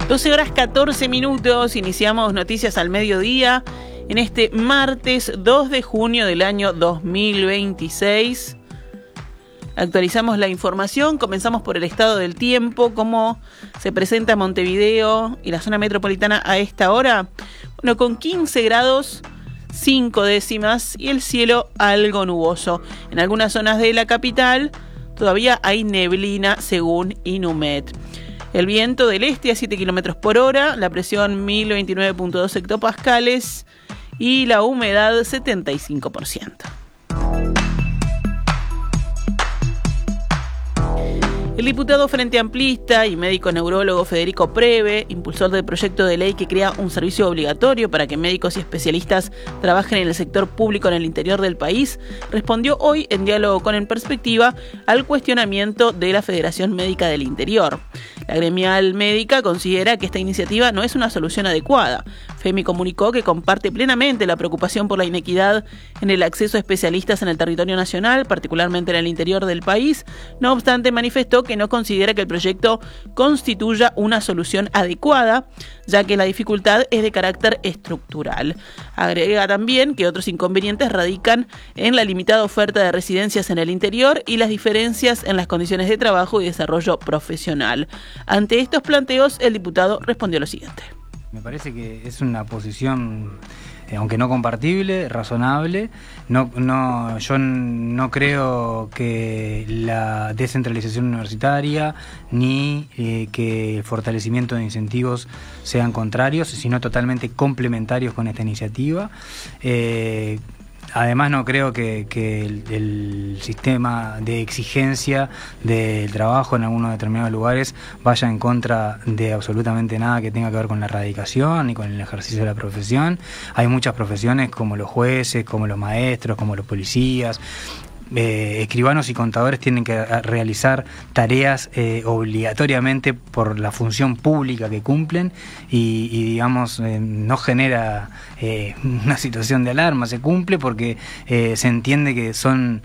12 horas 14 minutos, iniciamos Noticias al Mediodía en este martes 2 de junio del año 2026. Actualizamos la información, comenzamos por el estado del tiempo, cómo se presenta Montevideo y la zona metropolitana a esta hora. Bueno, con 15 grados 5 décimas y el cielo algo nuboso. En algunas zonas de la capital todavía hay neblina según Inumet. El viento del este a 7 km por hora, la presión 1029.2 hectopascales y la humedad 75%. El diputado Frente Amplista y médico neurólogo Federico Preve, impulsor del proyecto de ley que crea un servicio obligatorio para que médicos y especialistas trabajen en el sector público en el interior del país, respondió hoy en diálogo con En Perspectiva al cuestionamiento de la Federación Médica del Interior. La gremial médica considera que esta iniciativa no es una solución adecuada. FEMI comunicó que comparte plenamente la preocupación por la inequidad en el acceso a especialistas en el territorio nacional, particularmente en el interior del país. No obstante, manifestó que no considera que el proyecto constituya una solución adecuada, ya que la dificultad es de carácter estructural. Agrega también que otros inconvenientes radican en la limitada oferta de residencias en el interior y las diferencias en las condiciones de trabajo y desarrollo profesional. Ante estos planteos, el diputado respondió lo siguiente. Me parece que es una posición, aunque no compartible, razonable. Yo no creo que la descentralización universitaria ni que el fortalecimiento de incentivos sean contrarios, sino totalmente complementarios con esta iniciativa. Además, no creo que el sistema de exigencia del trabajo en algunos determinados lugares vaya en contra de absolutamente nada que tenga que ver con la erradicación ni con el ejercicio de la profesión. Hay muchas profesiones como los jueces, como los maestros, como los policías. Escribanos y contadores tienen que realizar tareas obligatoriamente por la función pública que cumplen y digamos, no genera una situación de alarma, se cumple porque se entiende que son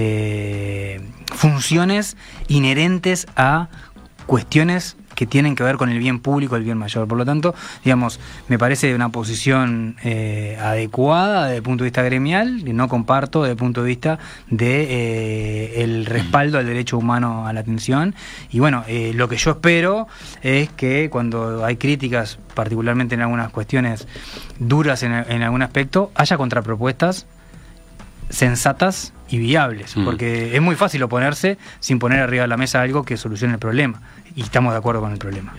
funciones inherentes a cuestiones que tienen que ver con el bien público, el bien mayor. Por lo tanto, digamos, me parece una posición adecuada desde el punto de vista gremial, que no comparto desde el punto de vista de el respaldo al derecho humano a la atención. Y bueno, lo que yo espero es que cuando hay críticas, particularmente en algunas cuestiones duras en algún aspecto, haya contrapropuestas sensatas y viables, porque es muy fácil oponerse sin poner arriba de la mesa algo que solucione el problema, y estamos de acuerdo con el problema.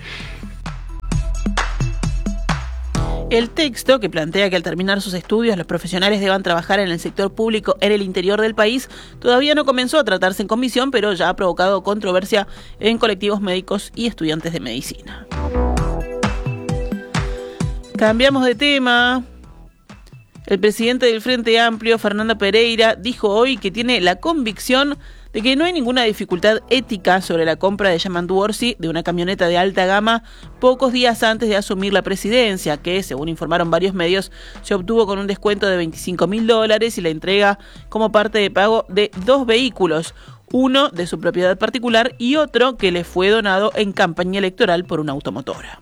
El texto, que plantea que al terminar sus estudios los profesionales deban trabajar en el sector público en el interior del país, todavía no comenzó a tratarse en comisión, pero ya ha provocado controversia en colectivos médicos y estudiantes de medicina. Cambiamos de tema. El presidente del Frente Amplio, Fernando Pereira, dijo hoy que tiene la convicción de que no hay ninguna dificultad ética sobre la compra de Yamandu Orsi de una camioneta de alta gama pocos días antes de asumir la presidencia, que, según informaron varios medios, se obtuvo con un descuento de $25.000 y la entrega como parte de pago de 2 vehículos, uno de su propiedad particular y otro que le fue donado en campaña electoral por una automotora.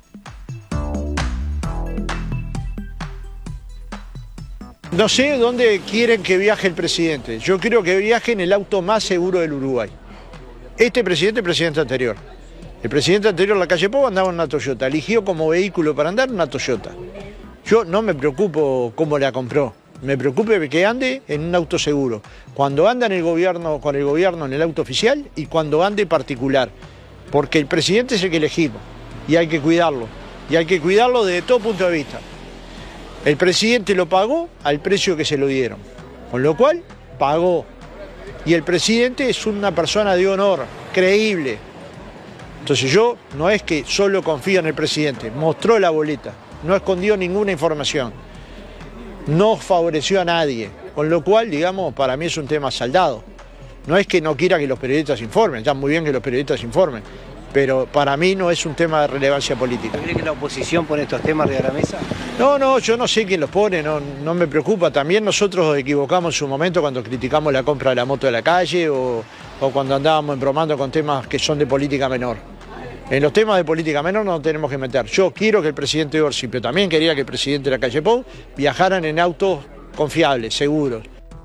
No sé dónde quieren que viaje el presidente. Yo quiero que viaje en el auto más seguro del Uruguay. Este presidente, el presidente anterior. El presidente anterior, la calle Pou, andaba en una Toyota. Eligió como vehículo para andar una Toyota. Yo no me preocupo cómo la compró. Me preocupa que ande en un auto seguro. Cuando anda en el gobierno, con el gobierno en el auto oficial y cuando ande particular. Porque el presidente es el que elegimos y hay que cuidarlo. Y hay que cuidarlo desde todo punto de vista. El presidente lo pagó al precio que se lo dieron, con lo cual pagó. Y el presidente es una persona de honor, creíble. Entonces yo no es que solo confío en el presidente, mostró la boleta, no escondió ninguna información, no favoreció a nadie, con lo cual, digamos, para mí es un tema saldado. No es que no quiera que los periodistas informen, está muy bien que los periodistas informen, pero para mí no es un tema de relevancia política. ¿Cree que la oposición pone estos temas arriba de la mesa? No, yo no sé quién los pone, no me preocupa. También nosotros equivocamos en su momento cuando criticamos la compra de la moto de la calle o cuando andábamos embromando con temas que son de política menor. En los temas de política menor no nos tenemos que meter. Yo quiero que el presidente Orsi, pero también quería que el presidente de la calle Pou viajaran en autos confiables, seguros.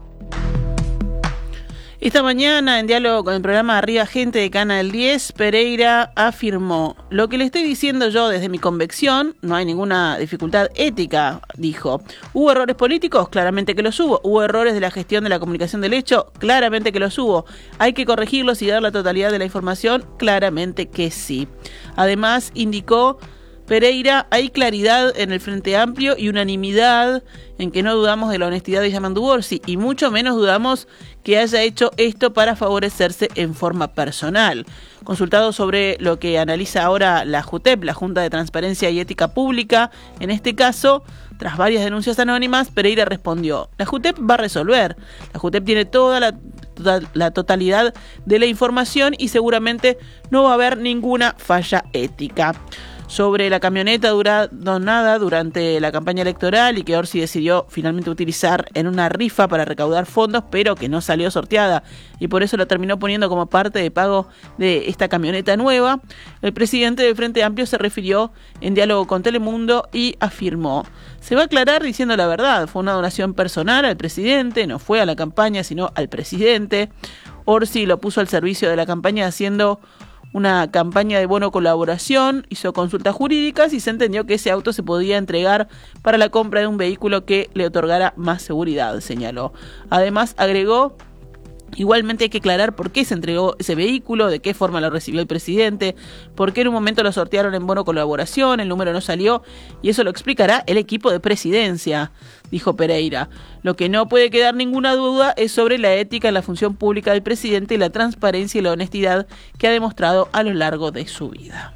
Esta mañana, en diálogo con el programa Arriba Gente de Canal 10, Pereira afirmó: lo que le estoy diciendo yo desde mi convicción, no hay ninguna dificultad ética, dijo. ¿Hubo errores políticos? Claramente que los hubo. ¿Hubo errores de la gestión de la comunicación del hecho? Claramente que los hubo. ¿Hay que corregirlos y dar la totalidad de la información? Claramente que sí. Además, indicó Pereira, hay claridad en el Frente Amplio y unanimidad en que no dudamos de la honestidad de Yamandu Orsi y mucho menos dudamos que haya hecho esto para favorecerse en forma personal. Consultado sobre lo que analiza ahora la JUTEP, la Junta de Transparencia y Ética Pública, en este caso, tras varias denuncias anónimas, Pereira respondió: la JUTEP va a resolver. La JUTEP tiene toda la totalidad de la información y seguramente no va a haber ninguna falla ética. Sobre la camioneta donada durante la campaña electoral y que Orsi decidió finalmente utilizar en una rifa para recaudar fondos, pero que no salió sorteada y por eso la terminó poniendo como parte de pago de esta camioneta nueva, el presidente del Frente Amplio se refirió en diálogo con Telemundo y afirmó: se va a aclarar diciendo la verdad, fue una donación personal al presidente, no fue a la campaña sino al presidente. Orsi lo puso al servicio de la campaña haciendo una campaña de bono colaboración, hizo consultas jurídicas y se entendió que ese auto se podía entregar para la compra de un vehículo que le otorgara más seguridad, señaló. Además, agregó: igualmente hay que aclarar por qué se entregó ese vehículo, de qué forma lo recibió el presidente, por qué en un momento lo sortearon en bono colaboración, el número no salió, y eso lo explicará el equipo de presidencia, dijo Pereira. Lo que no puede quedar ninguna duda es sobre la ética en la función pública del presidente y la transparencia y la honestidad que ha demostrado a lo largo de su vida.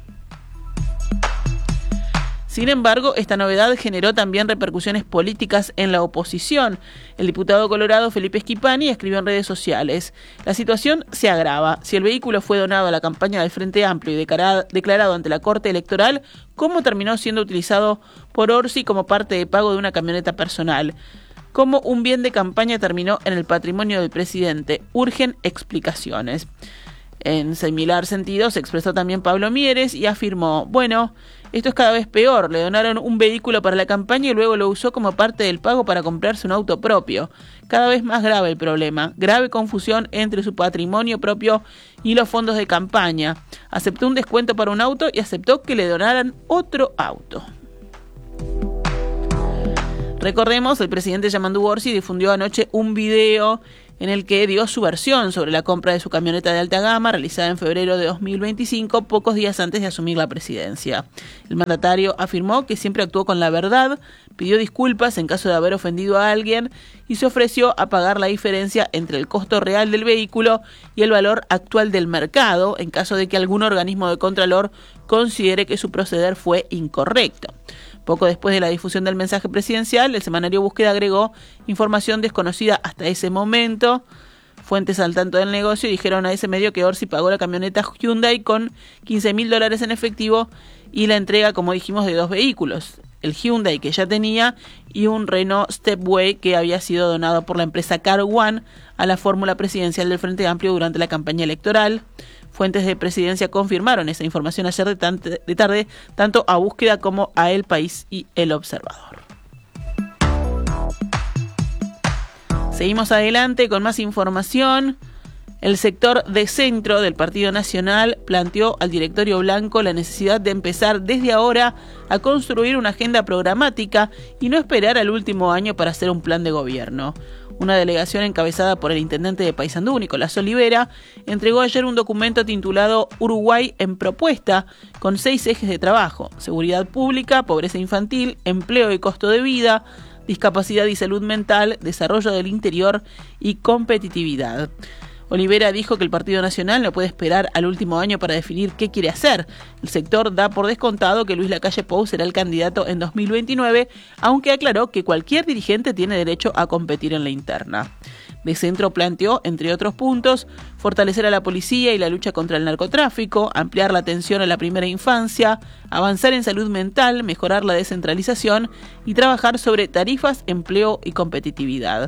Sin embargo, esta novedad generó también repercusiones políticas en la oposición. El diputado colorado Felipe Schipani escribió en redes sociales: la situación se agrava. Si el vehículo fue donado a la campaña del Frente Amplio y declarado ante la Corte Electoral, ¿cómo terminó siendo utilizado por Orsi como parte de pago de una camioneta personal? ¿Cómo un bien de campaña terminó en el patrimonio del presidente? Urgen explicaciones. En similar sentido se expresó también Pablo Mieres y afirmó: bueno, esto es cada vez peor, le donaron un vehículo para la campaña y luego lo usó como parte del pago para comprarse un auto propio. Cada vez más grave el problema, grave confusión entre su patrimonio propio y los fondos de campaña. Aceptó un descuento para un auto y aceptó que le donaran otro auto. Recordemos, el presidente Yamandu Orsi difundió anoche un video en el que dio su versión sobre la compra de su camioneta de alta gama realizada en febrero de 2025, pocos días antes de asumir la presidencia. El mandatario afirmó que siempre actuó con la verdad, pidió disculpas en caso de haber ofendido a alguien y se ofreció a pagar la diferencia entre el costo real del vehículo y el valor actual del mercado en caso de que algún organismo de contralor considere que su proceder fue incorrecto. Poco después de la difusión del mensaje presidencial, el semanario Búsqueda agregó información desconocida hasta ese momento. Fuentes al tanto del negocio dijeron a ese medio que Orsi pagó la camioneta Hyundai con $15.000 en efectivo y la entrega, como dijimos, de dos vehículos: el Hyundai que ya tenía y un Renault Stepway que había sido donado por la empresa Car One a la fórmula presidencial del Frente Amplio durante la campaña electoral. Fuentes de presidencia confirmaron esa información ayer de tarde, tanto a Búsqueda como a El País y El Observador. Seguimos adelante con más información. El sector de centro del Partido Nacional planteó al directorio blanco la necesidad de empezar desde ahora a construir una agenda programática y no esperar al último año para hacer un plan de gobierno. Una delegación encabezada por el intendente de Paysandú, Nicolás Olivera, entregó ayer un documento titulado Uruguay en propuesta, con 6 ejes de trabajo: seguridad pública, pobreza infantil, empleo y costo de vida, discapacidad y salud mental, desarrollo del interior y competitividad. Olivera dijo que el Partido Nacional no puede esperar al último año para definir qué quiere hacer. El sector da por descontado que Luis Lacalle Pou será el candidato en 2029, aunque aclaró que cualquier dirigente tiene derecho a competir en la interna. De Centro planteó, entre otros puntos, fortalecer a la policía y la lucha contra el narcotráfico, ampliar la atención a la primera infancia, avanzar en salud mental, mejorar la descentralización y trabajar sobre tarifas, empleo y competitividad.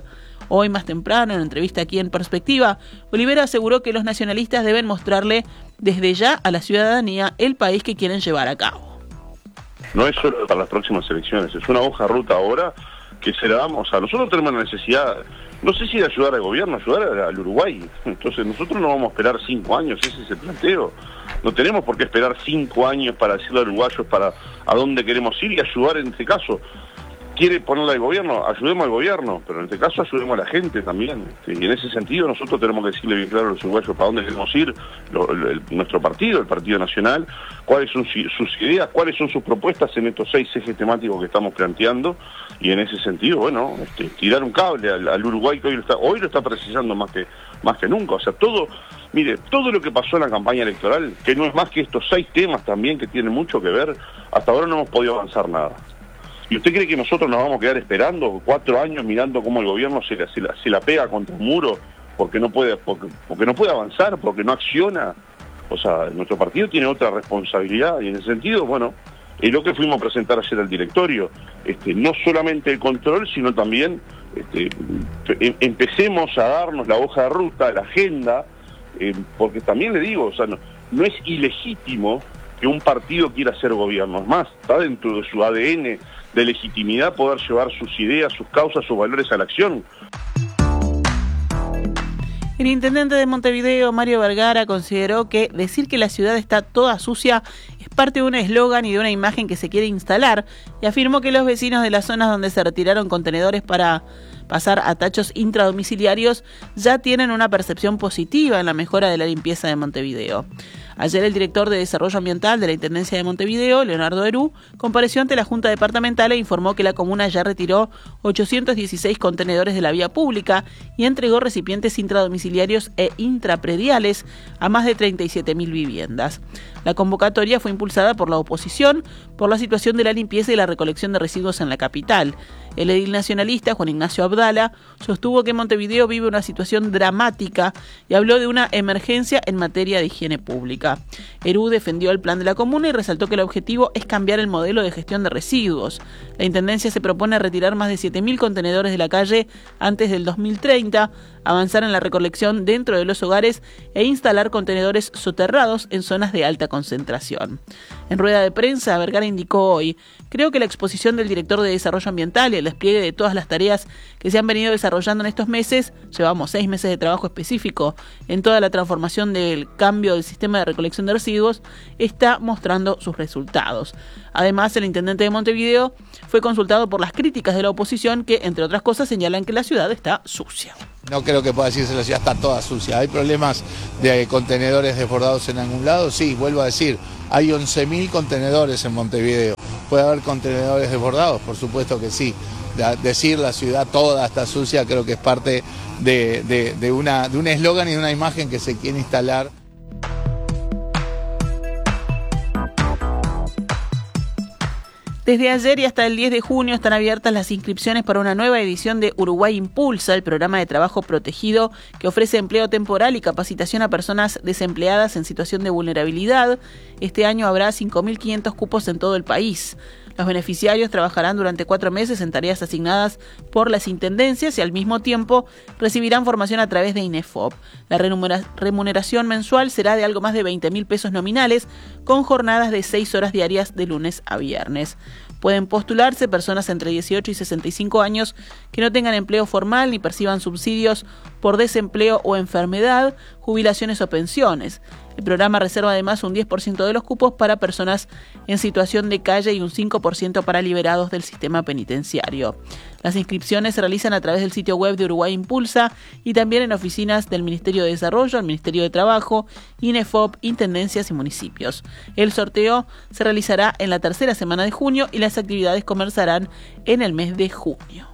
Hoy más temprano, en entrevista aquí en Perspectiva, Olivera aseguró que los nacionalistas deben mostrarle desde ya a la ciudadanía el país que quieren llevar a cabo. No es solo para las próximas elecciones, es una hoja de ruta ahora que se la damos. A nosotros tenemos la necesidad, no sé si de ayudar al gobierno, ayudar al Uruguay. Entonces nosotros no vamos a esperar 5 años, ese es el planteo. No tenemos por qué esperar 5 años para decirle a los uruguayos para a dónde queremos ir y ayudar en este caso. Quiere ponerle al gobierno, ayudemos al gobierno, pero en este caso ayudemos a la gente también. Y en ese sentido nosotros tenemos que decirle bien claro a los uruguayos para dónde queremos ir, nuestro partido, el Partido Nacional, cuáles son sus ideas, cuáles son sus propuestas en estos 6 ejes temáticos que estamos planteando, y en ese sentido, bueno, tirar un cable al Uruguay que hoy lo está precisando más que nunca. O sea, todo lo que pasó en la campaña electoral, que no es más que estos 6 temas también que tienen mucho que ver, hasta ahora no hemos podido avanzar nada. ¿Y usted cree que nosotros nos vamos a quedar esperando 4 años mirando cómo el gobierno se la pega contra un muro porque no puede avanzar, porque no acciona? O sea, nuestro partido tiene otra responsabilidad y en ese sentido, bueno, es lo que fuimos a presentar ayer al directorio. No solamente el control, sino también empecemos a darnos la hoja de ruta, la agenda, porque también le digo, o sea, no es ilegítimo que un partido quiera ser gobierno. Es más, está dentro de su ADN de legitimidad poder llevar sus ideas, sus causas, sus valores a la acción. El intendente de Montevideo, Mario Vergara, consideró que decir que la ciudad está toda sucia es parte de un eslogan y de una imagen que se quiere instalar, y afirmó que los vecinos de las zonas donde se retiraron contenedores para pasar a tachos intradomiciliarios ya tienen una percepción positiva en la mejora de la limpieza de Montevideo. Ayer el director de Desarrollo Ambiental de la Intendencia de Montevideo, Leonardo Herú, compareció ante la Junta Departamental e informó que la comuna ya retiró 816 contenedores de la vía pública y entregó recipientes intradomiciliarios e intraprediales a más de 37.000 viviendas. La convocatoria fue impulsada por la oposición por la situación de la limpieza y la recolección de residuos en la capital. El edil nacionalista, Juan Ignacio Abdala, sostuvo que Montevideo vive una situación dramática y habló de una emergencia en materia de higiene pública. Herú defendió el plan de la comuna y resaltó que el objetivo es cambiar el modelo de gestión de residuos. La Intendencia se propone retirar más de 7.000 contenedores de la calle antes del 2030, avanzar en la recolección dentro de los hogares e instalar contenedores soterrados en zonas de alta concentración. En rueda de prensa, Vergara indicó hoy: creo que la exposición del director de Desarrollo Ambiental y el despliegue de todas las tareas que se han venido desarrollando en estos meses, llevamos 6 meses de trabajo específico en toda la transformación del cambio del sistema de recolección de residuos, está mostrando sus resultados. Además, el intendente de Montevideo fue consultado por las críticas de la oposición que, entre otras cosas, señalan que la ciudad está sucia. No creo que pueda decirse que la ciudad está toda sucia. ¿Hay problemas de contenedores desbordados en algún lado? Sí, vuelvo a decir, hay 11.000 contenedores en Montevideo. ¿Puede haber contenedores desbordados? Por supuesto que sí. Decir la ciudad toda está sucia creo que es parte de un eslogan y de una imagen que se quiere instalar. Desde ayer y hasta el 10 de junio están abiertas las inscripciones para una nueva edición de Uruguay Impulsa, el programa de trabajo protegido que ofrece empleo temporal y capacitación a personas desempleadas en situación de vulnerabilidad. Este año habrá 5.500 cupos en todo el país. Los beneficiarios trabajarán durante 4 meses en tareas asignadas por las intendencias y al mismo tiempo recibirán formación a través de INEFOP. La remuneración mensual será de algo más de 20.000 pesos nominales, con jornadas de 6 horas diarias de lunes a viernes. Pueden postularse personas entre 18 y 65 años que no tengan empleo formal ni perciban subsidios por desempleo o enfermedad, jubilaciones o pensiones. El programa reserva además un 10% de los cupos para personas en situación de calle y un 5% para liberados del sistema penitenciario. Las inscripciones se realizan a través del sitio web de Uruguay Impulsa y también en oficinas del Ministerio de Desarrollo, el Ministerio de Trabajo, INEFOP, Intendencias y municipios. El sorteo se realizará en la tercera semana de junio y las actividades comenzarán en el mes de junio.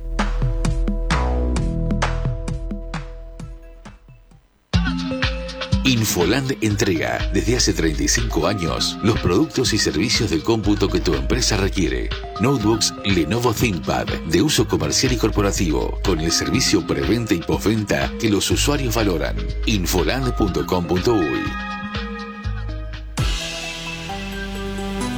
Infoland entrega desde hace 35 años los productos y servicios de cómputo que tu empresa requiere. Notebooks Lenovo ThinkPad de uso comercial y corporativo, con el servicio preventa y postventa que los usuarios valoran. Infoland.com.uy.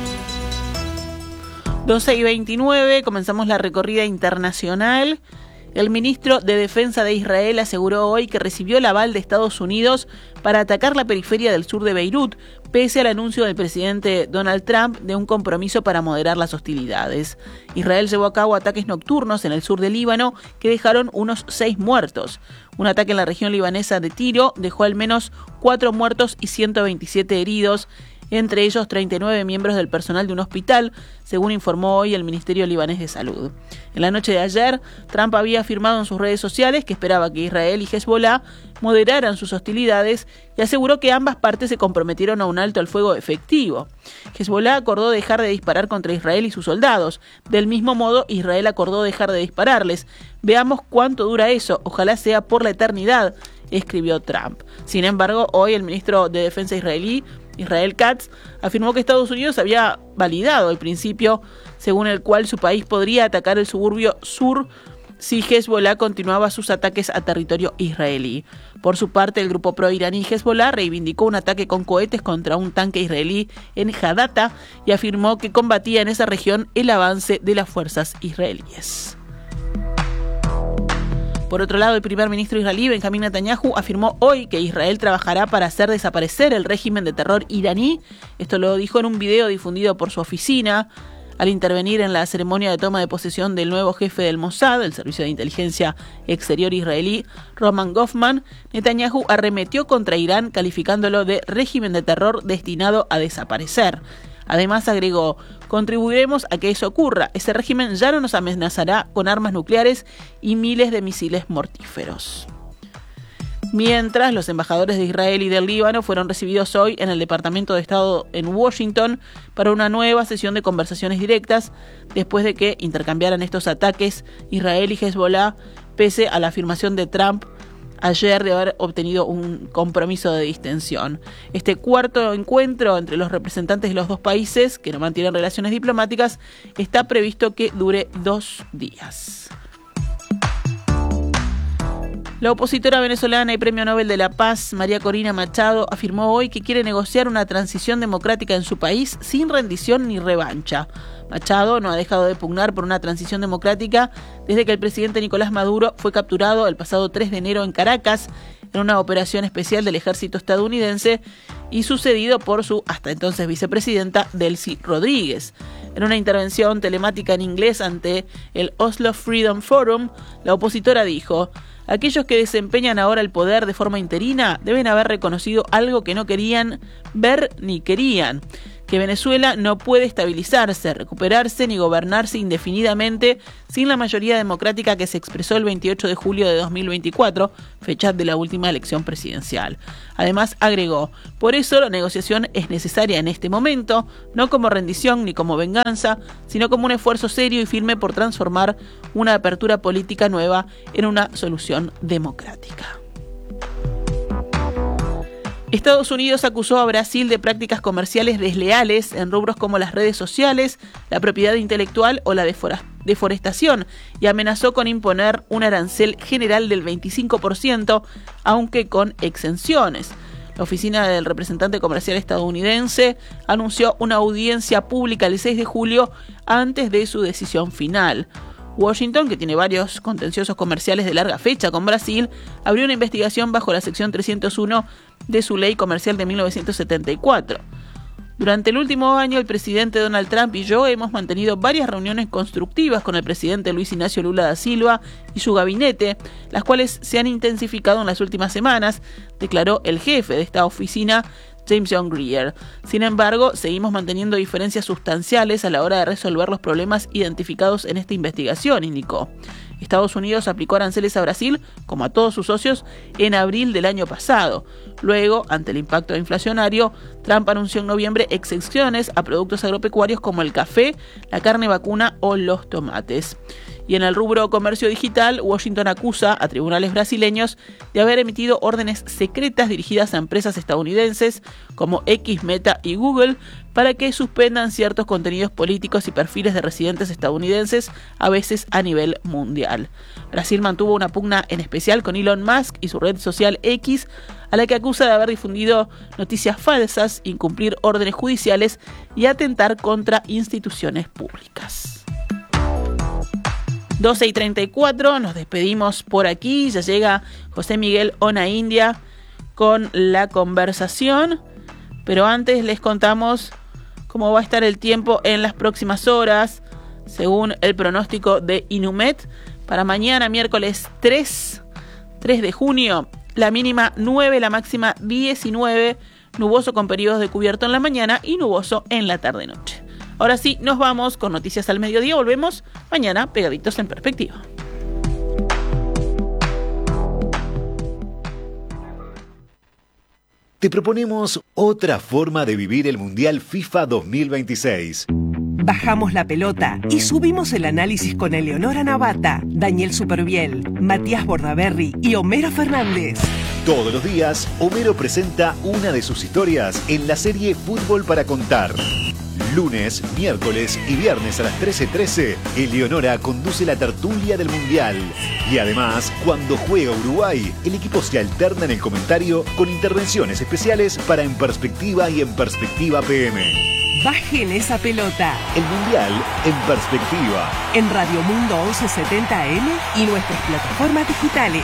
...12:29, comenzamos la recorrida internacional. El ministro de Defensa de Israel aseguró hoy que recibió el aval de Estados Unidos para atacar la periferia del sur de Beirut, pese al anuncio del presidente Donald Trump de un compromiso para moderar las hostilidades. Israel llevó a cabo ataques nocturnos en el sur del Líbano que dejaron unos 6 muertos. Un ataque en la región libanesa de Tiro dejó al menos 4 muertos y 127 heridos, entre ellos 39 miembros del personal de un hospital, según informó hoy el Ministerio Libanés de Salud. En la noche de ayer, Trump había afirmado en sus redes sociales que esperaba que Israel y Hezbollah moderaran sus hostilidades y aseguró que ambas partes se comprometieron a un alto al fuego efectivo. Hezbollah acordó dejar de disparar contra Israel y sus soldados. Del mismo modo, Israel acordó dejar de dispararles. Veamos cuánto dura eso, ojalá sea por la eternidad, escribió Trump. Sin embargo, hoy el ministro de Defensa israelí, Israel Katz, afirmó que Estados Unidos había validado el principio según el cual su país podría atacar el suburbio sur si Hezbollah continuaba sus ataques a territorio israelí. Por su parte, el grupo pro-iraní Hezbollah reivindicó un ataque con cohetes contra un tanque israelí en Hadata y afirmó que combatía en esa región el avance de las fuerzas israelíes. Por otro lado, el primer ministro israelí, Benjamín Netanyahu, afirmó hoy que Israel trabajará para hacer desaparecer el régimen de terror iraní. Esto lo dijo en un video difundido por su oficina. Al intervenir en la ceremonia de toma de posesión del nuevo jefe del Mossad, el servicio de inteligencia exterior israelí, Roman Goffman, Netanyahu arremetió contra Irán calificándolo de régimen de terror destinado a desaparecer. Además agregó, contribuiremos a que eso ocurra. Ese régimen ya no nos amenazará con armas nucleares y miles de misiles mortíferos. Mientras, los embajadores de Israel y del Líbano fueron recibidos hoy en el Departamento de Estado en Washington para una nueva sesión de conversaciones directas después de que intercambiaran estos ataques Israel y Hezbollah, pese a la afirmación de Trump ayer de haber obtenido un compromiso de distensión. Este cuarto encuentro entre los representantes de los dos países, que no mantienen relaciones diplomáticas, está previsto que dure 2 días. La opositora venezolana y Premio Nobel de la Paz, María Corina Machado, afirmó hoy que quiere negociar una transición democrática en su país sin rendición ni revancha. Machado no ha dejado de pugnar por una transición democrática desde que el presidente Nicolás Maduro fue capturado el pasado 3 de enero en Caracas en una operación especial del ejército estadounidense y sucedido por su hasta entonces vicepresidenta Delcy Rodríguez. En una intervención telemática en inglés ante el Oslo Freedom Forum, la opositora dijo: aquellos que desempeñan ahora el poder de forma interina deben haber reconocido algo que no querían ver ni querían, que Venezuela no puede estabilizarse, recuperarse ni gobernarse indefinidamente sin la mayoría democrática que se expresó el 28 de julio de 2024, fecha de la última elección presidencial. Además, agregó, por eso la negociación es necesaria en este momento, no como rendición ni como venganza, sino como un esfuerzo serio y firme por transformar una apertura política nueva en una solución democrática. Estados Unidos acusó a Brasil de prácticas comerciales desleales en rubros como las redes sociales, la propiedad intelectual o la deforestación y amenazó con imponer un arancel general del 25%, aunque con exenciones. La oficina del representante comercial estadounidense anunció una audiencia pública el 6 de julio antes de su decisión final. Washington, que tiene varios contenciosos comerciales de larga fecha con Brasil, abrió una investigación bajo la sección 301 de su ley comercial de 1974. Durante el último año, el presidente Donald Trump y yo hemos mantenido varias reuniones constructivas con el presidente Luis Ignacio Lula da Silva y su gabinete, las cuales se han intensificado en las últimas semanas, declaró el jefe de esta oficina, James John Greer. Sin embargo, seguimos manteniendo diferencias sustanciales a la hora de resolver los problemas identificados en esta investigación, indicó. Estados Unidos aplicó aranceles a Brasil, como a todos sus socios, en abril del año pasado. Luego, ante el impacto inflacionario, Trump anunció en noviembre exenciones a productos agropecuarios como el café, la carne vacuna o los tomates. Y en el rubro comercio digital, Washington acusa a tribunales brasileños de haber emitido órdenes secretas dirigidas a empresas estadounidenses como X, Meta y Google para que suspendan ciertos contenidos políticos y perfiles de residentes estadounidenses, a veces a nivel mundial. Brasil mantuvo una pugna en especial con Elon Musk y su red social X, a la que acusa de haber difundido noticias falsas, incumplir órdenes judiciales y atentar contra instituciones públicas. 12:34, nos despedimos por aquí, ya llega José Miguel Ona India con la conversación, pero antes les contamos cómo va a estar el tiempo en las próximas horas, según el pronóstico de Inumet. Para mañana, miércoles 3 de junio, la mínima 9, la máxima 19, nuboso con periodos de cubierto en la mañana y nuboso en la tarde-noche. Ahora sí, nos vamos con Noticias al Mediodía. Volvemos mañana pegaditos en perspectiva. Te proponemos otra forma de vivir el Mundial FIFA 2026. Bajamos la pelota y subimos el análisis con Eleonora Navata, Daniel Superviel, Matías Bordaberry y Homero Fernández. Todos los días, Homero presenta una de sus historias en la serie Fútbol para Contar. Lunes, miércoles y viernes a las 13:13, Eleonora conduce la tertulia del Mundial. Y además, cuando juega Uruguay, el equipo se alterna en el comentario con intervenciones especiales para En Perspectiva y En Perspectiva PM. Bajen esa pelota. El Mundial en Perspectiva. En Radio Mundo 1170 AM y nuestras plataformas digitales.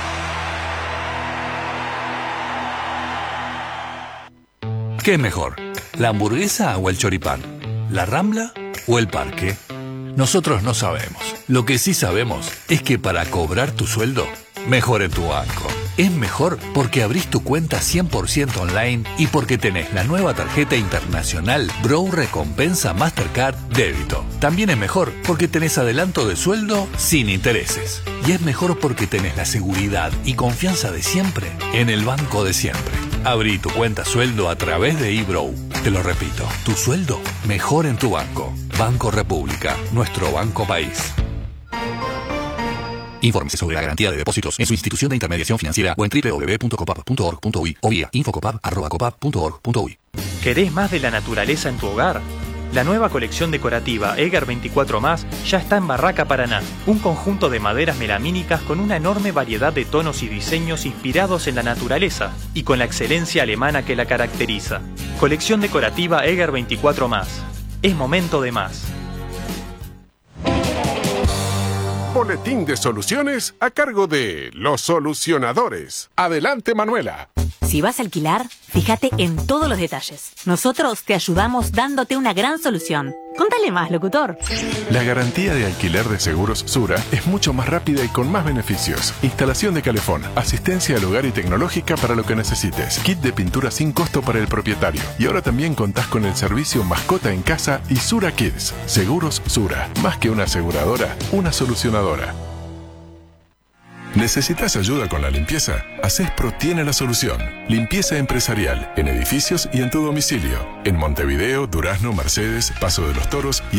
¿Qué es mejor? ¿La hamburguesa o el choripán? ¿La Rambla o el parque? Nosotros no sabemos. Lo que sí sabemos es que para cobrar tu sueldo, mejor en tu banco. Es mejor porque abrís tu cuenta 100% online y porque tenés la nueva tarjeta internacional Bro Recompensa Mastercard Débito. También es mejor porque tenés adelanto de sueldo sin intereses. Y es mejor porque tenés la seguridad y confianza de siempre en el banco de siempre. Abrí tu cuenta sueldo a través de eBrow. Te lo repito, tu sueldo mejor en tu banco. Banco República, nuestro banco país. Infórmese sobre la garantía de depósitos en su institución de intermediación financiera o en www.copap.org.uy o vía infocopap@copap.org.uy. ¿Querés más de la naturaleza en tu hogar? La nueva colección decorativa Eger 24+, ya está en Barraca Paraná, un conjunto de maderas melamínicas con una enorme variedad de tonos y diseños inspirados en la naturaleza y con la excelencia alemana que la caracteriza. Colección decorativa Eger 24+. Es momento de más. Boletín de soluciones a cargo de Los Solucionadores. Adelante, Manuela. Si vas a alquilar, fíjate en todos los detalles. Nosotros te ayudamos dándote una gran solución. Contale más, locutor. La garantía de alquiler de Seguros Sura es mucho más rápida y con más beneficios. Instalación de calefón, asistencia al hogar y tecnológica para lo que necesites. Kit de pintura sin costo para el propietario. Y ahora también contás con el servicio Mascota en Casa y Sura Kids. Seguros Sura. Más que una aseguradora, una solucionadora. ¿Necesitas ayuda con la limpieza? Acespro tiene la solución. Limpieza empresarial, en edificios y en tu domicilio. En Montevideo, Durazno, Mercedes, Paso de los Toros y